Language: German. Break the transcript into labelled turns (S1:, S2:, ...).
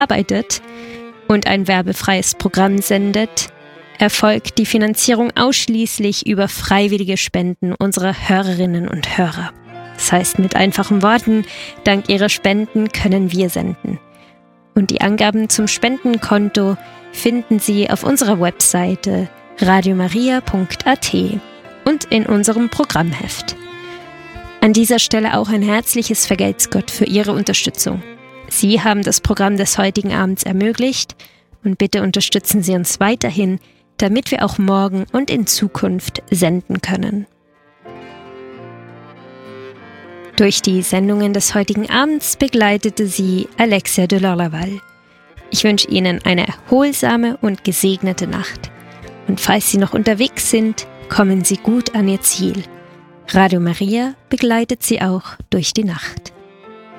S1: arbeitet und ein werbefreies Programm sendet, erfolgt die Finanzierung ausschließlich über freiwillige Spenden unserer Hörerinnen und Hörer. Das heißt mit einfachen Worten, dank ihrer Spenden können wir senden. Und die Angaben zum Spendenkonto finden Sie auf unserer Webseite radiomaria.at und in unserem Programmheft. An dieser Stelle auch ein herzliches Vergelt's Gott für Ihre Unterstützung. Sie haben das Programm des heutigen Abends ermöglicht und bitte unterstützen Sie uns weiterhin, damit wir auch morgen und in Zukunft senden können. Durch die Sendungen des heutigen Abends begleitete Sie Alexia de Lorlaval. Ich wünsche Ihnen eine erholsame und gesegnete Nacht. Und falls Sie noch unterwegs sind, kommen Sie gut an Ihr Ziel. Radio Maria begleitet Sie auch durch die Nacht.